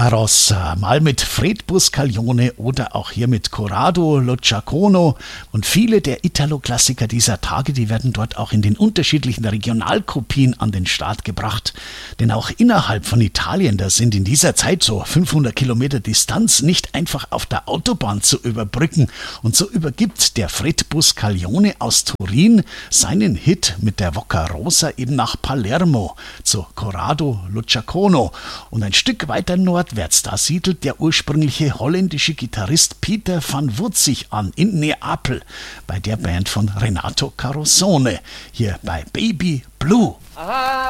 Carrozza, mal mit Fred Buscaglione oder auch hier mit Corrado, Lo Giacono. Und viele der Italo-Klassiker dieser Tage, die werden dort auch in den unterschiedlichen Regionalkopien an den Start gebracht. Denn auch innerhalb von Italien, da sind in dieser Zeit so 500 Kilometer Distanz nicht einfach auf der Autobahn zu überbrücken. Und so übergibt der Fred Buscaglione aus Turin seinen Hit mit der Woccarosa eben nach Palermo zu Corrado, Lo Giacono. Und ein Stück weiter nordwärts, da siedelt der ursprüngliche holländische Gitarrist Pieter van Wutzig an, in Neapel, bei der Band von Renato Carosone, hier bei Baby Blue.